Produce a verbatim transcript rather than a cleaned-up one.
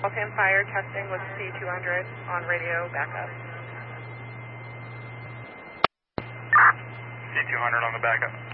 Waltham Fire testing with C two hundred on radio backup. C two hundred on the backup.